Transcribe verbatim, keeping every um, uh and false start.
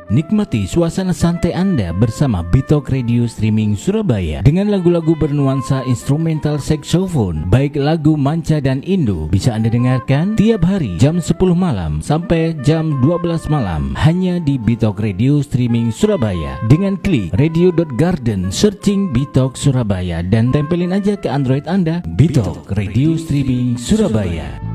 Nikmati suasana santai Anda bersama Bitok Radio Streaming Surabaya dengan lagu-lagu bernuansa instrumental saxophone, baik lagu manca dan Indo. Bisa Anda dengarkan tiap hari jam sepuluh malam sampai jam dua belas malam hanya di Bitok Radio Streaming Surabaya. Dengan klik radio dot garden, searching Bitok Surabaya dan tempelin aja ke Android Anda Bitok Radio Streaming Surabaya.